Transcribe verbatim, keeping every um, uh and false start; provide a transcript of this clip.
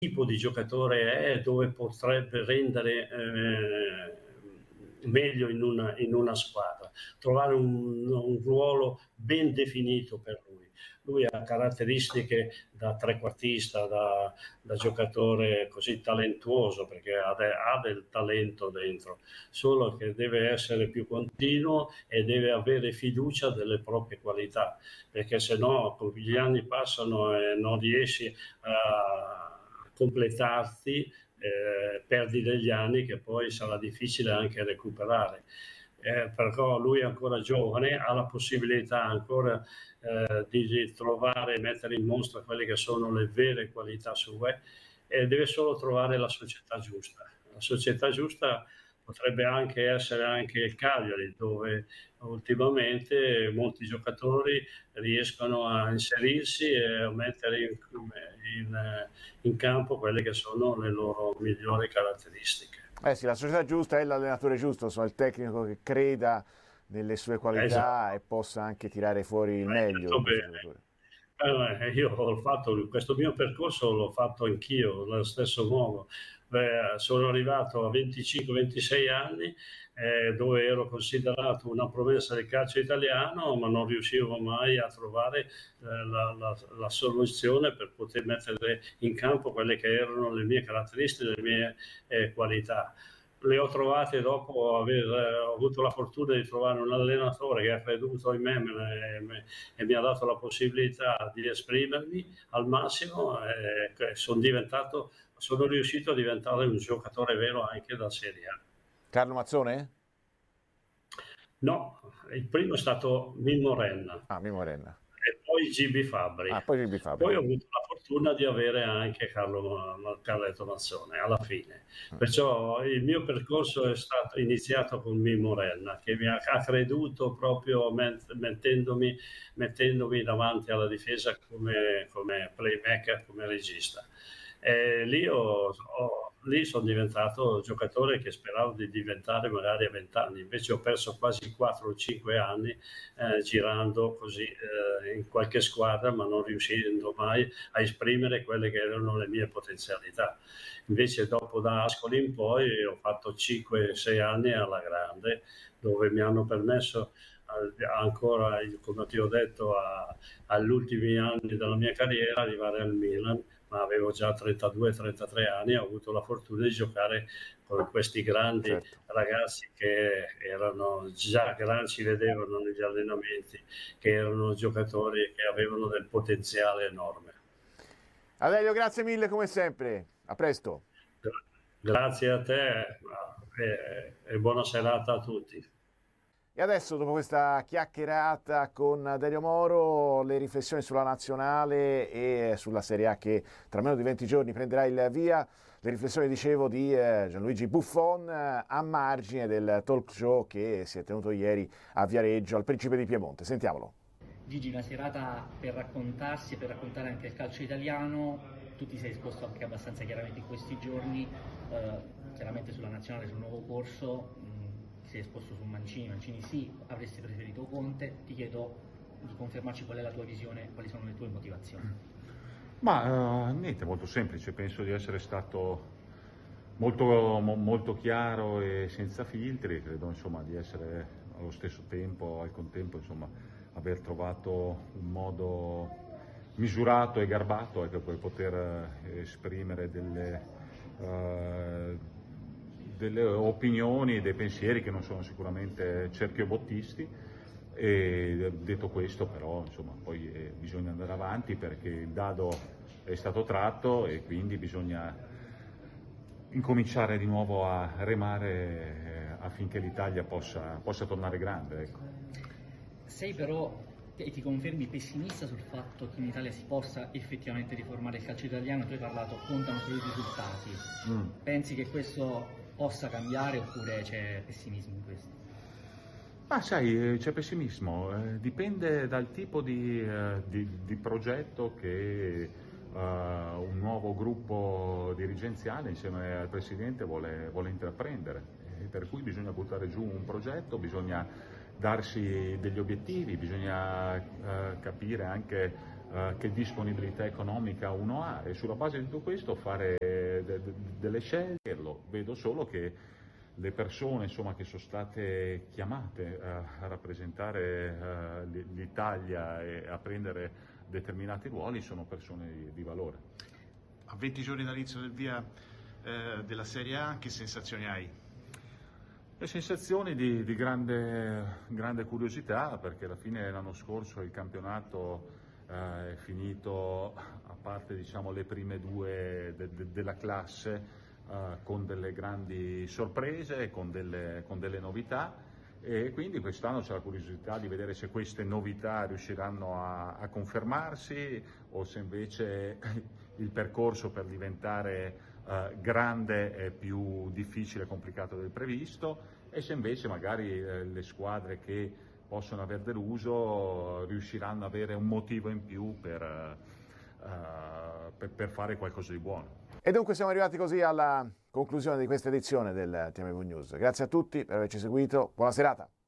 tipo di giocatore è, dove potrebbe rendere eh, meglio in una, in una squadra, trovare un, un ruolo ben definito per lui. Lui ha caratteristiche da trequartista, da, da giocatore così talentuoso, perché ha, de, ha del talento dentro, solo che deve essere più continuo e deve avere fiducia delle proprie qualità, perché se no gli anni passano e non riesci a completarti, eh, perdi degli anni che poi sarà difficile anche recuperare. Eh, però lui è ancora giovane, ha la possibilità ancora eh, di trovare e mettere in mostra quelle che sono le vere qualità sue, e deve solo trovare la società giusta. La società giusta potrebbe anche essere anche il Cagliari, dove ultimamente molti giocatori riescono a inserirsi e a mettere in, in, in campo quelle che sono le loro migliori caratteristiche. Eh sì, la società giusta è l'allenatore giusto, insomma, il tecnico che creda nelle sue qualità, esatto, e possa anche tirare fuori il meglio di questo giocatore. Eh, io ho fatto questo mio percorso, l'ho fatto anch'io allo stesso modo. Beh, sono arrivato a venticinque ventisei anni, eh, dove ero considerato una promessa del calcio italiano, ma non riuscivo mai a trovare eh, la, la, la soluzione per poter mettere in campo quelle che erano le mie caratteristiche, le mie eh, qualità. Le ho trovate dopo aver eh, avuto la fortuna di trovare un allenatore che ha creduto in me, me, me e mi ha dato la possibilità di esprimermi al massimo, e sono diventato, sono riuscito a diventare un giocatore vero anche da Serie A. Carlo Mazzone? No, il primo è stato Mimmo Renna. Ah, Mimmo Renna. E poi G B Fabbri. Ah, poi G B Fabbri. Poi ho avuto la fortuna di avere anche Carlo Carletto Mazzone alla fine. Perciò il mio percorso è stato iniziato con Mimmo Renna, che mi ha, ha creduto proprio mettendomi, mettendomi davanti alla difesa come, come playmaker, come regista. E lì, ho, ho, lì sono diventato giocatore che speravo di diventare magari a vent'anni, invece ho perso quasi quattro o cinque anni eh, girando così eh, in qualche squadra, ma non riuscendo mai a esprimere quelle che erano le mie potenzialità. Invece dopo da Ascoli in poi ho fatto cinque sei anni alla grande, dove mi hanno permesso ancora, come ti ho detto, agli ultimi anni della mia carriera arrivare al Milan, ma avevo già trentadue trentatré anni, ho avuto la fortuna di giocare con questi grandi, certo, ragazzi che erano già grandi, si vedevano negli allenamenti, che erano giocatori che avevano del potenziale enorme. Adelio, grazie mille come sempre, a presto. Grazie a te e, e buona serata a tutti. E adesso, dopo questa chiacchierata con Adelio Moro, le riflessioni sulla nazionale e sulla Serie A che tra meno di venti giorni prenderà il via, le riflessioni, dicevo, di Gianluigi Buffon a margine del talk show che si è tenuto ieri a Viareggio al Principe di Piemonte. Sentiamolo. Gigi, una serata per raccontarsi e per raccontare anche il calcio italiano. Tu ti sei esposto anche abbastanza chiaramente in questi giorni, eh, chiaramente sulla nazionale, sul nuovo corso. Mh, si è esposto su Mancini, Mancini sì, avresti preferito Conte. Ti chiedo di confermarci qual è la tua visione, quali sono le tue motivazioni. Ma uh, niente, molto semplice, penso di essere stato molto, mo, molto chiaro e senza filtri, credo insomma di essere allo stesso tempo, al contempo insomma aver trovato un modo misurato e garbato ecco, per poter uh, esprimere delle, uh, delle opinioni, dei pensieri che non sono sicuramente cerchiobottisti. E detto questo però insomma poi eh, bisogna andare avanti perché il dado è stato tratto e quindi bisogna incominciare di nuovo a remare eh, affinché l'Italia possa, possa tornare grande. Ecco. Sei però, e ti confermi, pessimista sul fatto che in Italia si possa effettivamente riformare il calcio italiano? Tu hai parlato, contano solo i risultati. Mm. Pensi che questo possa cambiare oppure c'è pessimismo in questo? Ma sai, c'è pessimismo, eh, dipende dal tipo di, eh, di, di progetto che uh, un nuovo gruppo dirigenziale insieme al Presidente vuole, vuole intraprendere, e per cui bisogna buttare giù un progetto, bisogna darsi degli obiettivi, bisogna uh, capire anche eh, che disponibilità economica uno ha, e sulla base di tutto questo fare de, de, delle scelte. Lo vedo solo che le persone, insomma, che sono state chiamate eh, a rappresentare eh, l'Italia e a prendere determinati ruoli sono persone di, di valore. A venti giorni dall'inizio del via eh, della Serie A, che sensazioni hai? Le sensazioni di, di grande, grande curiosità, perché alla fine l'anno scorso il campionato eh, è finito, a parte, diciamo, le prime due de, de, della classe, eh, con delle grandi sorprese, con delle, con delle novità, e quindi quest'anno c'è la curiosità di vedere se queste novità riusciranno a, a confermarsi o se invece il percorso per diventare Uh, grande è più difficile e complicato del previsto, e se invece magari eh, le squadre che possono aver deluso uh, riusciranno ad avere un motivo in più per, uh, uh, per, per fare qualcosa di buono. E dunque siamo arrivati così alla conclusione di questa edizione del T M V News. Grazie a tutti per averci seguito, buona serata.